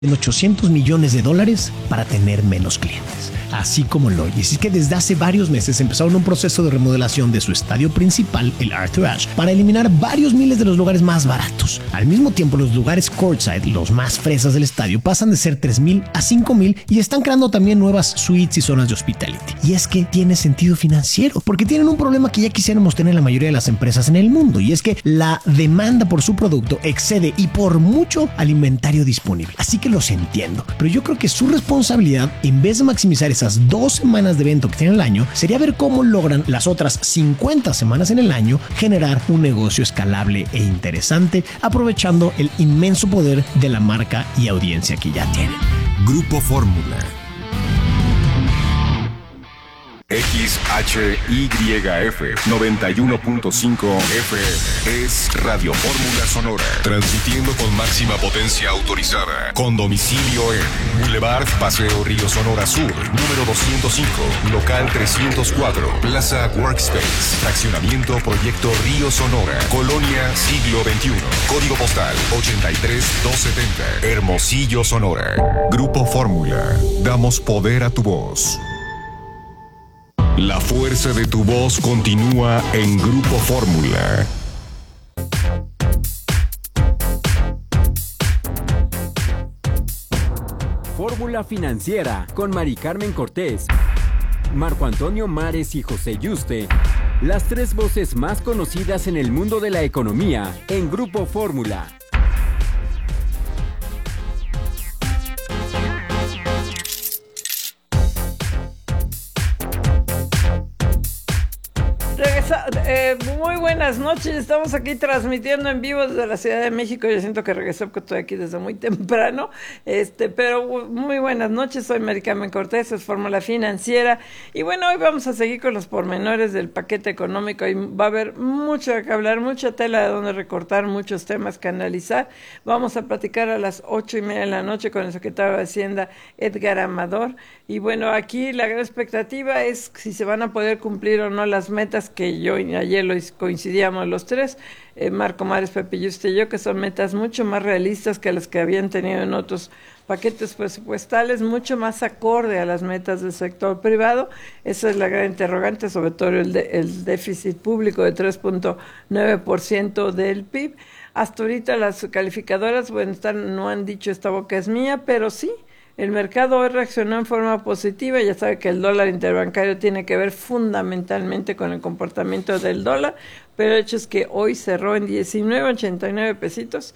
en $800 millones para tener menos clientes. Así como lo oyes, es que desde hace varios meses empezaron un proceso de remodelación de su estadio principal, el Arthur Ashe, para eliminar varios miles de los lugares más baratos. Al mismo tiempo, los lugares courtside, los más fresas del estadio, pasan de ser 3,000 a 5,000 y están creando también nuevas suites y zonas de hospitality. Y es que tiene sentido financiero, porque tienen un problema que ya quisiéramos tener la mayoría de las empresas en el mundo, y es que la demanda por su producto excede y por mucho al inventario disponible. Así que los entiendo, pero yo creo que su responsabilidad, en vez de maximizar esas 2 semanas de evento que tienen al año, sería ver cómo logran las otras 50 semanas en el año generar un negocio escalable e interesante, aprovechando el inmenso poder de la marca y audiencia que ya tienen. Grupo Fórmula. XHYF 91.5 FM es Radio Fórmula Sonora, transmitiendo con máxima potencia autorizada, con domicilio en Boulevard Paseo Río Sonora Sur, número 205, local 304, Plaza Workspace, fraccionamiento Proyecto Río Sonora, Colonia Siglo XXI, código postal 83270, Hermosillo, Sonora. Grupo Fórmula, damos poder a tu voz. La fuerza de tu voz continúa en Grupo Fórmula. Fórmula Financiera con Mari Carmen Cortés, Marco Antonio Mares y José Yuste. Las 3 voces más conocidas en el mundo de la economía en Grupo Fórmula. Muy buenas noches, estamos aquí transmitiendo en vivo desde la Ciudad de México. Yo siento que regresé porque estoy aquí desde muy temprano, pero muy buenas noches. Soy Mari Carmen Cortés, es Fórmula Financiera, y bueno, hoy vamos a seguir con los pormenores del paquete económico y va a haber mucho que hablar, mucha tela de donde recortar, muchos temas que analizar. Vamos a platicar a las 8:30 de la noche con el secretario de Hacienda, Edgar Amador, y bueno, aquí la gran expectativa es si se van a poder cumplir o no las metas que yo y ayer coincidíamos los tres, Marco Mares, Pepe Yuste y yo, que son metas mucho más realistas que las que habían tenido en otros paquetes presupuestales, mucho más acorde a las metas del sector privado. Esa es la gran interrogante, sobre todo el déficit público de 3.9% del PIB. Hasta ahorita las calificadoras, bueno, no han dicho esta boca es mía, pero sí, el mercado hoy reaccionó en forma positiva. Ya sabe que el dólar interbancario tiene que ver fundamentalmente con el comportamiento del dólar, pero el hecho es que hoy cerró en 19.89 pesitos,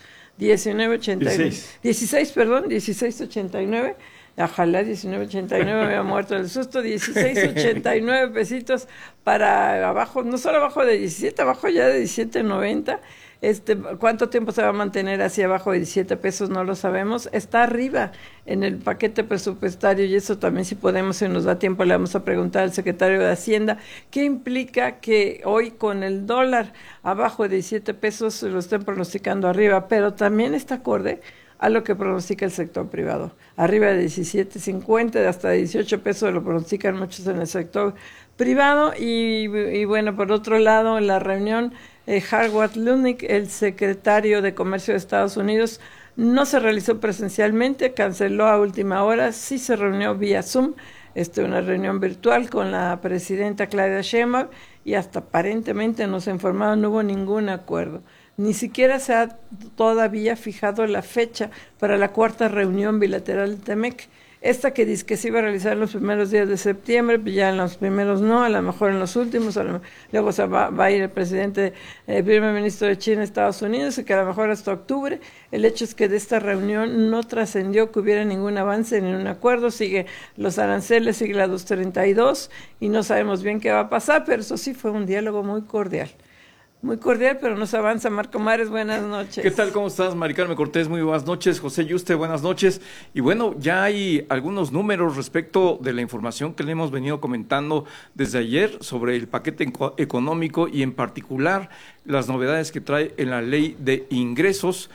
16.89, ojalá 19.89, me había muerto del susto, 16.89 pesitos para abajo, no solo abajo de 17, abajo ya de 17.90. ¿Cuánto tiempo se va a mantener hacia abajo de 17 pesos? No lo sabemos. Está arriba en el paquete presupuestario, y eso también, si podemos, si nos da tiempo, le vamos a preguntar al secretario de Hacienda qué implica que hoy con el dólar abajo de 17 pesos lo estén pronosticando arriba, pero también está acorde a lo que pronostica el sector privado. Arriba de 17.50, hasta 18 pesos lo pronostican muchos en el sector privado. Y bueno, por otro lado, en la reunión, Howard Lutnick, el secretario de Comercio de Estados Unidos, no se realizó presencialmente, canceló a última hora, sí se reunió vía Zoom, una reunión virtual con la presidenta Claudia Sheinbaum, y hasta aparentemente nos informaron, no hubo ningún acuerdo. Ni siquiera se ha todavía fijado la fecha para la 4ª reunión bilateral del TEMEC. Esta que dice que se iba a realizar en los primeros días de septiembre, ya en los primeros no, a lo mejor en los últimos, luego va a ir el primer ministro de China a Estados Unidos, y que a lo mejor hasta octubre. El hecho es que de esta reunión no trascendió que hubiera ningún avance, ni un acuerdo. Sigue los aranceles, sigue la 232, y no sabemos bien qué va a pasar, pero eso sí fue un diálogo muy cordial. Muy cordial, pero no se avanza. Marco Mares, buenas noches. ¿Qué tal? ¿Cómo estás, Mari Carmen Cortés? Muy buenas noches. José Yuste, buenas noches. Y bueno, ya hay algunos números respecto de la información que le hemos venido comentando desde ayer sobre el paquete económico, y en particular las novedades que trae en la ley de ingresos.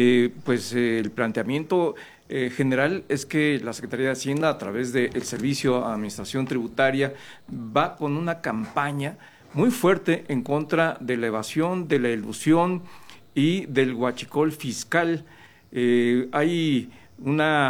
El planteamiento general es que la Secretaría de Hacienda, a través del Servicio de Administración Tributaria, va con una campaña muy fuerte en contra de la evasión, de la elusión y del huachicol fiscal. Hay una